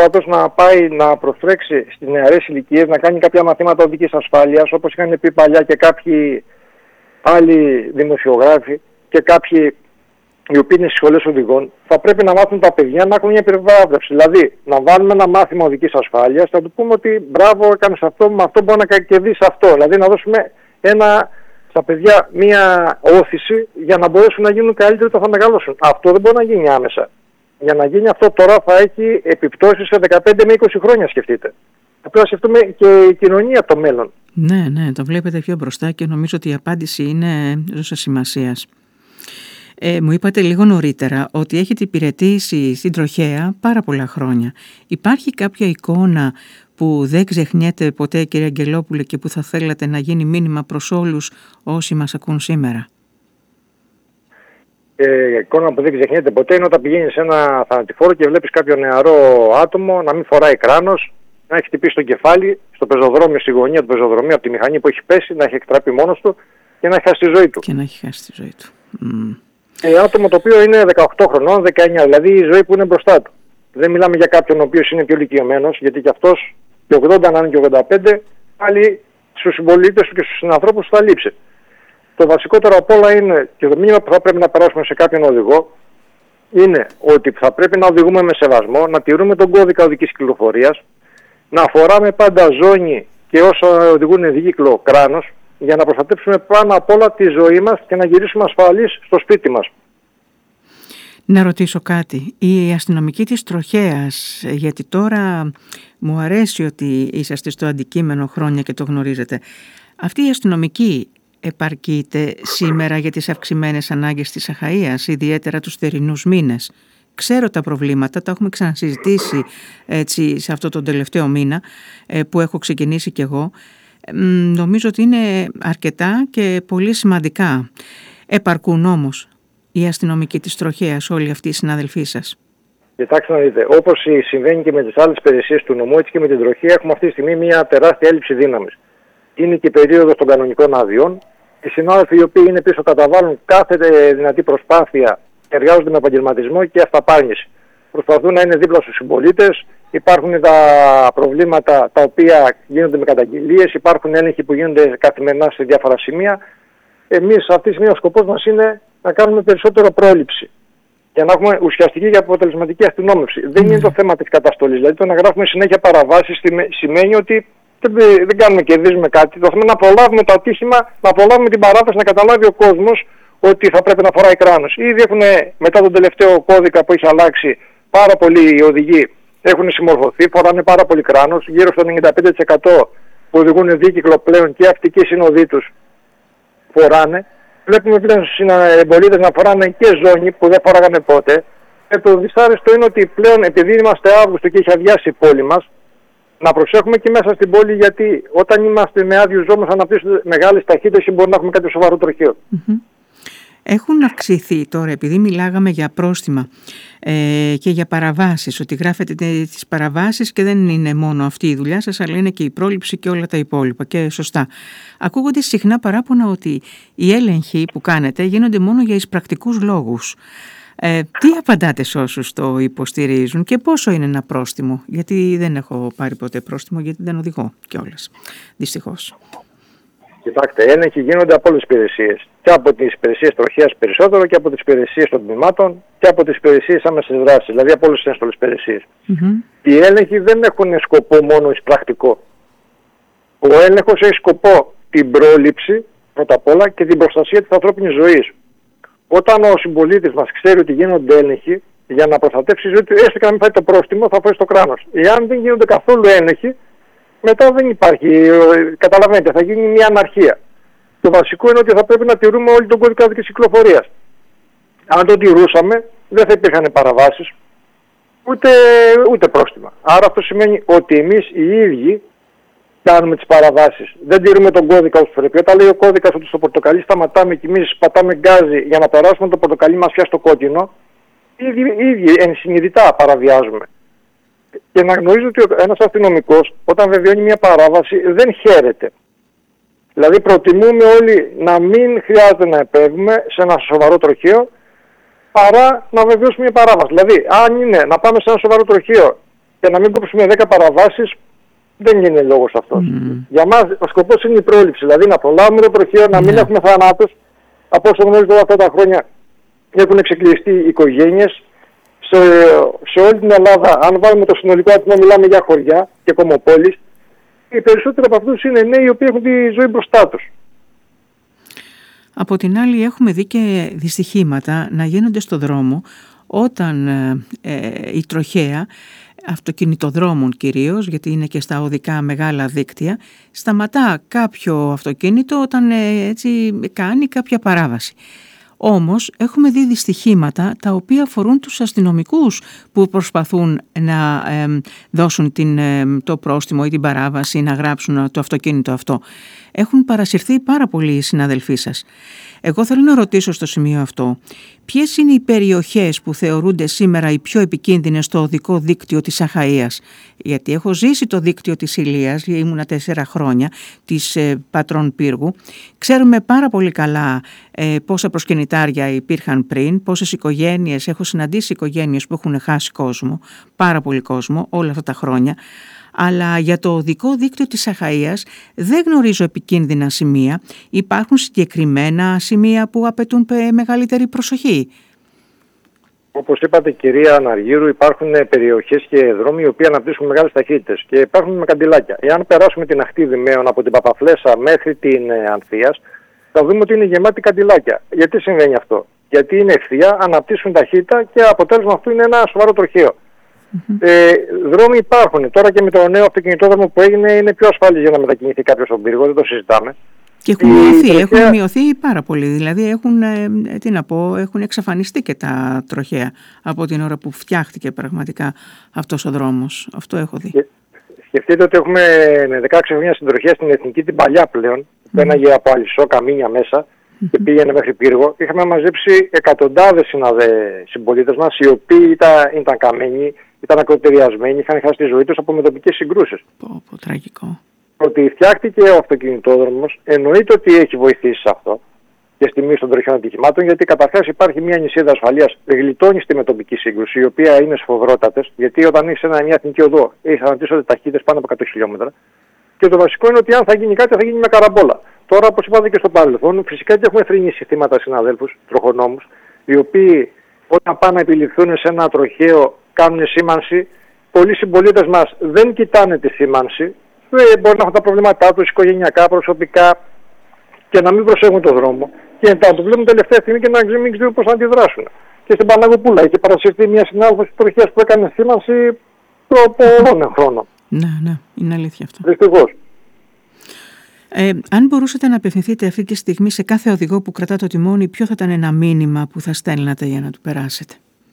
αυτός να πάει να προστρέξει στις νεαρές ηλικίες, να κάνει κάποια μαθήματα οδικής ασφάλειας, όπως είχαν πει παλιά και κάποιοι άλλοι δημοσιογράφοι και κάποιοι οι οποίοι είναι στις σχολές οδηγών, θα πρέπει να μάθουν τα παιδιά να έχουν μια περιβράβευση. Δηλαδή, να βάλουμε ένα μάθημα οδικής ασφάλειας, θα του πούμε ότι μπράβο, έκανες αυτό, με αυτό μπορεί να κερδίσεις αυτό. Δηλαδή, να δώσουμε στα παιδιά μια όθηση για να μπορέσουν να γίνουν καλύτεροι όταν θα μεγαλώσουν. Αυτό δεν μπορεί να γίνει άμεσα. Για να γίνει αυτό τώρα θα έχει επιπτώσεις σε 15 με 20 χρόνια, σκεφτείτε. Θα πρέπει να σκεφτούμε και η κοινωνία το μέλλον. Ναι, το βλέπετε πιο μπροστά και νομίζω ότι η απάντηση είναι ζώσα σημασίας. Μου είπατε λίγο νωρίτερα ότι έχετε υπηρετήσει στην τροχέα πάρα πολλά χρόνια. Υπάρχει κάποια εικόνα που δεν ξεχνιέται ποτέ, κύριε Αγγελόπουλε, και που θα θέλατε να γίνει μήνυμα προς όλους όσοι μας ακούν σήμερα? Η εικόνα που δεν ξεχνιέται ποτέ είναι όταν πηγαίνεις σε ένα θανατηφόρο και βλέπεις κάποιο νεαρό άτομο να μην φοράει κράνος, να έχει χτυπήσει το κεφάλι στο πεζοδρόμιο, στη γωνία του πεζοδρομίου από τη μηχανή που έχει πέσει, να έχει εκτραπεί μόνος του και να έχει χάσει τη ζωή του. Και να έχει χάσει τη ζωή του. Άτομο το οποίο είναι 18 χρονών, 19, δηλαδή η ζωή που είναι μπροστά του. Δεν μιλάμε για κάποιον ο οποίος είναι πιο ηλικιωμένος, γιατί και αυτός και 80 να είναι και 85, πάλι στους συμπολίτες του και στους συνανθρώπους θα λείψει. Το βασικότερο απ' όλα είναι, και το μήνυμα που θα πρέπει να περάσουμε σε κάποιον οδηγό, είναι ότι θα πρέπει να οδηγούμε με σεβασμό, να τηρούμε τον κώδικα οδικής κυκλοφορίας, να φοράμε πάντα ζώνη και όσο οδηγούν δίκυκλο κράνος, για να προστατεύσουμε πάνω απ' όλα τη ζωή μας και να γυρίσουμε ασφαλείς στο σπίτι μας. Να ρωτήσω κάτι. Οι αστυνομικοί της τροχέας, γιατί τώρα μου αρέσει ότι είσαστε στο αντικείμενο χρόνια και το γνωρίζετε, αυτοί οι αστυνομικοί επαρκείται σήμερα για τις αυξημένες ανάγκες της Αχαΐας, ιδιαίτερα τους θερινούς μήνες? Ξέρω τα προβλήματα, τα έχουμε ξανασυζητήσει έτσι σε αυτό τον τελευταίο μήνα που έχω ξεκινήσει κι εγώ. Νομίζω ότι είναι αρκετά και πολύ σημαντικά. Επαρκούν όμως οι αστυνομικοί της τροχέας, όλοι αυτοί οι συναδελφοί σας? Κοιτάξτε να δείτε, όπως συμβαίνει και με τις άλλες υπηρεσίες του νομού, έτσι και με την τροχέα έχουμε αυτή τη στιγμή μια τεράστια έλλειψη δύναμης. Είναι και η περίοδος των κανονικών αδειών. Οι συνάδελφοι οι οποίοι είναι πίσω καταβάλουν κάθε δυνατή προσπάθεια, εργάζονται με επαγγελματισμό και αυταπάρνηση. Προσπαθούν να είναι δίπλα στους συμπολίτες. Υπάρχουν τα προβλήματα τα οποία γίνονται με καταγγελίες, υπάρχουν έλεγχοι που γίνονται καθημερινά σε διάφορα σημεία. Εμείς αυτή τη στιγμή ο σκοπός μας είναι να κάνουμε περισσότερο πρόληψη για να έχουμε ουσιαστική και αποτελεσματική αστυνόμευση. Δεν είναι το θέμα της καταστολής. Δηλαδή το να γράφουμε συνέχεια παραβάσεις σημαίνει ότι δεν κάνουμε και κερδίζουμε κάτι. Το θέμα είναι να προλάβουμε το ατύχημα, να προλάβουμε την παράβαση, να καταλάβει ο κόσμος ότι θα πρέπει να φοράει κράνος. Ήδη έχουν μετά τον τελευταίο κώδικα που έχει αλλάξει πάρα πολλοί οδηγοί. Έχουν συμμορφωθεί, φοράνε πάρα πολύ κράνος, γύρω στο 95% που οδηγούν δίκυκλο πλέον και αυτοί και οι συνοδοί τους φοράνε. Βλέπουμε πλέον στους συμπολίτες να φοράνε και ζώνη που δεν φοράγανε πότε. Το δυσάρεστο είναι ότι πλέον, επειδή είμαστε Αύγουστο και έχει αδειάσει η πόλη μας, να προσέχουμε και μέσα στην πόλη, γιατί όταν είμαστε με άδειους δρόμους αναπτύσσονται μεγάλες ταχύτητες και μπορεί να έχουμε κάποιο σοβαρό τροχαίο. Έχουν αυξηθεί τώρα, επειδή μιλάγαμε για πρόστιμα και για παραβάσεις, ότι γράφετε τις παραβάσεις και δεν είναι μόνο αυτή η δουλειά σας, αλλά είναι και η πρόληψη και όλα τα υπόλοιπα, και σωστά. Ακούγονται συχνά παράπονα ότι οι έλεγχοι που κάνετε γίνονται μόνο για εισπρακτικούς λόγους. Τι απαντάτε σε όσους το υποστηρίζουν και πόσο είναι ένα πρόστιμο? Γιατί δεν έχω πάρει ποτέ πρόστιμο, γιατί δεν οδηγώ κιόλας, δυστυχώς. Κοιτάξτε, έλεγχοι γίνονται από όλες τις υπηρεσίες. Και από τις υπηρεσίες τροχέας περισσότερο και από τις υπηρεσίες των τμήματων και από τις υπηρεσίες άμεσης δράσης, δηλαδή από όλες τις ένστολες υπηρεσίες. Οι έλεγχοι δεν έχουν σκοπό μόνο εισπρακτικό. Ο έλεγχος έχει σκοπό την πρόληψη πρώτα απ' όλα και την προστασία της ανθρώπινης ζωής. Όταν ο συμπολίτης μας ξέρει ότι γίνονται έλεγχοι, για να προστατεύσει η ζωή του, έστω και να μην φάει το πρόστιμο, θα φάει το κράνος. Εάν δεν γίνονται καθόλου έλεγχοι, μετά δεν υπάρχει, καταλαβαίνετε, θα γίνει μια αναρχία. Το βασικό είναι ότι θα πρέπει να τηρούμε όλη τον κώδικα οδικής κυκλοφορίας. Αν το τηρούσαμε, δεν θα υπήρχαν παραβάσεις, ούτε πρόστιμα. Άρα αυτό σημαίνει ότι εμείς οι ίδιοι κάνουμε τις παραβάσεις. Δεν τηρούμε τον κώδικα όπως πρέπει. Όταν λέει ο κώδικας ότι στο πορτοκαλί σταματάμε και εμείς πατάμε γκάζι για να περάσουμε το πορτοκαλί μας πια στο κόκκινο, οι ίδιοι ενσυνειδητά παραβιάζουμε. Και να γνωρίζω ότι ένας αστυνομικός όταν βεβαιώνει μια παράβαση δεν χαίρεται. Δηλαδή προτιμούμε όλοι να μην χρειάζεται να επέβουμε σε ένα σοβαρό τροχαίο παρά να βεβαιώσουμε μια παράβαση. Δηλαδή αν είναι να πάμε σε ένα σοβαρό τροχαίο και να μην κόψουμε 10 παραβάσεις, δεν είναι λόγος αυτός. Για μας ο σκοπός είναι η πρόληψη, δηλαδή να προλάβουμε το τροχαίο, να μην έχουμε θανάτους. Από όσο γνωρίζω αυτά τα χρόνια έχουν ξεκλειστεί οικογένειες. Σε όλη την Ελλάδα, αν βάλουμε το συνολικό αριθμό, μιλάμε για χωριά και κομμοπόλεις. Οι περισσότεροι από αυτούς είναι νέοι οι οποίοι έχουν τη ζωή μπροστά τους. Από την άλλη έχουμε δει και δυστυχήματα να γίνονται στο δρόμο όταν η τροχαία αυτοκινητοδρόμων κυρίως, γιατί είναι και στα οδικά μεγάλα δίκτυα, σταματά κάποιο αυτοκίνητο όταν έτσι κάνει κάποια παράβαση. Όμως έχουμε δει δυστυχήματα τα οποία αφορούν τους αστυνομικούς που προσπαθούν να δώσουν το πρόστιμο ή την παράβαση, να γράψουν το αυτοκίνητο αυτό. Έχουν παρασυρθεί πάρα πολλοί οι συναδελφοί σας. Εγώ θέλω να ρωτήσω στο σημείο αυτό, ποιες είναι οι περιοχές που θεωρούνται σήμερα οι πιο επικίνδυνες στο οδικό δίκτυο της Αχαΐας? Γιατί έχω ζήσει το δίκτυο της Ηλίας, ήμουνα 4 χρόνια, της Πατρών Πύργου. Ξέρουμε πάρα πολύ καλά πόσα προσκυνητάρια υπήρχαν πριν, πόσες οικογένειες, έχω συναντήσει οικογένειες που έχουν χάσει κόσμο, πάρα πολύ κόσμο όλα αυτά τα χρόνια. Αλλά για το οδικό δίκτυο της Αχαΐας δεν γνωρίζω επικίνδυνα σημεία. Υπάρχουν συγκεκριμένα σημεία που απαιτούν μεγαλύτερη προσοχή? Όπως είπατε, κυρία Αναργύρου, υπάρχουν περιοχές και δρόμοι οι οποίοι αναπτύσσουν μεγάλες ταχύτητες και υπάρχουν με καντιλάκια. Εάν περάσουμε την ακτή Δημαίων από την Παπαφλέσσα μέχρι την Ανθίας, θα δούμε ότι είναι γεμάτη καντιλάκια. Γιατί συμβαίνει αυτό? Γιατί είναι ευθεία, αναπτύσσουν ταχύτητα και αποτέλεσμα αυτού είναι ένα σοβαρό τροχαίο. Δρόμοι υπάρχουν. Τώρα και με το νέο αυτοκινητόδρομο που έγινε είναι πιο ασφαλής για να μετακινηθεί κάποιος στον πύργο, δεν το συζητάμε. Και έχουν μειωθεί πάρα πολύ. Δηλαδή έχουν εξαφανιστεί και τα τροχαία από την ώρα που φτιάχτηκε πραγματικά αυτός ο δρόμος. Αυτό έχω δει. Σκεφτείτε ότι έχουμε με 16 χρόνια στην τροχαία στην Εθνική, την παλιά πλέον, που έναγε από Αλυσσό, Καμίνια μέσα και πήγαινε μέχρι Πύργο. Είχαμε μαζέψει εκατοντάδες συμπολίτες μας, οι οποίοι ήταν καμένοι, ήταν ακροτηριασμένοι, είχαν χάσει τη ζωή τους από μετοπικές συγκρούσεις. Τραγικό. Ότι φτιάχτηκε ο αυτοκινητόδρομος, εννοείται ότι έχει βοηθήσει σε αυτό και στη μείωση των τροχαίων ατυχημάτων, γιατί καταρχάς υπάρχει μια νησίδα ασφαλείας, γλιτώνει στη μετοπική σύγκρουση, η οποία είναι σφοδρότατες, γιατί όταν έχεις μια εθνική οδό, έχεις αναπτύσσονται ταχύτητες πάνω από 100 χιλιόμετρα. Και το βασικό είναι ότι αν θα γίνει κάτι, θα γίνει με καραμπόλα. Τώρα, όπως είπατε και στο παρελθόν, φυσικά και έχουμε θρηνήσει θύματα συναδέλφους, τροχονόμους, οι οποίοι όταν πάνε να επιληφθούν σε ένα τροχαίο, κάνουν σήμανση. Πολλοί συμπολίτες μας δεν κοιτάνε τη σήμανση. Μπορεί να έχουν τα προβλήματά τους, οικογενειακά, προσωπικά, και να μην προσέχουν τον δρόμο. Και να το βλέπουν τελευταία στιγμή και να μην ξέρουν πώς να αντιδράσουν. Και στην Παναγοπούλα είχε παρασυρθεί μια συνάδελφος τροχέας που έκανε σήμανση από έναν χρόνο. Ναι, είναι αλήθεια αυτό. Δυστυχώς. Αν μπορούσατε να απευθυνθείτε αυτή τη στιγμή σε κάθε οδηγό που κρατά το τιμόνι, ποιο θα ήταν ένα μήνυμα που θα στέλνατε για να του περάσετε?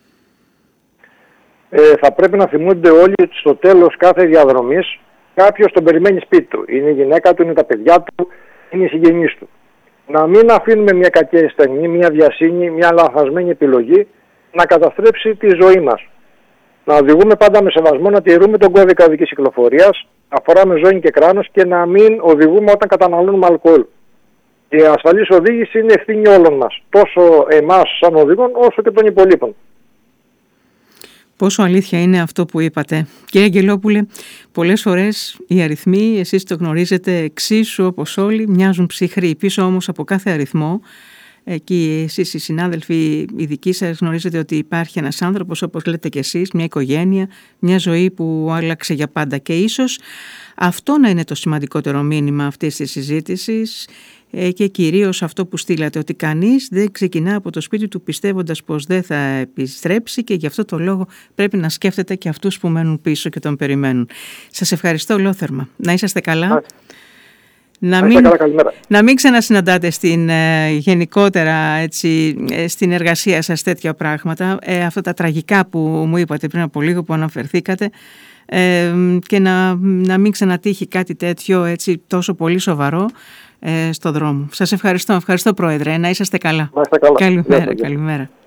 Θα πρέπει να θυμούνται όλοι ότι στο τέλος κάθε διαδρομής κάποιος τον περιμένει σπίτι του. Είναι η γυναίκα του, είναι τα παιδιά του, είναι οι συγγενείς του. Να μην αφήνουμε μια κακή αισθανή, μια βιασύνη, μια λανθασμένη επιλογή να καταστρέψει τη ζωή μας. Να οδηγούμε πάντα με σεβασμό, να τηρούμε τον κώδικα οδικής κυκλοφορίας, αφορά με ζωή και κράνος, και να μην οδηγούμε όταν καταναλώνουμε αλκοόλ. Η ασφαλής οδήγηση είναι ευθύνη όλων μας, τόσο εμάς σαν οδηγών όσο και των υπολείπων. Πόσο αλήθεια είναι αυτό που είπατε. Κύριε Αγγελόπουλε, πολλές φορές οι αριθμοί, εσείς το γνωρίζετε εξίσου όπως όλοι, μοιάζουν ψυχροί. Πίσω όμως από κάθε αριθμό, εκεί εσείς οι συνάδελφοι οι δικοί σας γνωρίζετε ότι υπάρχει ένας άνθρωπος, όπως λέτε και εσείς, μια οικογένεια, μια ζωή που άλλαξε για πάντα. Και ίσως αυτό να είναι το σημαντικότερο μήνυμα αυτής της συζήτησης, και κυρίως αυτό που στείλατε, ότι κανείς δεν ξεκινά από το σπίτι του πιστεύοντας πως δεν θα επιστρέψει, και γι' αυτό το λόγο πρέπει να σκέφτεται και αυτούς που μένουν πίσω και τον περιμένουν. Σας ευχαριστώ ολόθερμα. Να είσαστε καλά. Να μην ξανασυναντάτε γενικότερα στην εργασία σας τέτοια πράγματα, αυτά τα τραγικά που μου είπατε πριν από λίγο, που αναφερθήκατε, και να μην ξανατύχει κάτι τέτοιο τόσο πολύ σοβαρό στο δρόμο. Σας ευχαριστώ. Ευχαριστώ, Πρόεδρε. Να είσαστε καλά. Καλημέρα.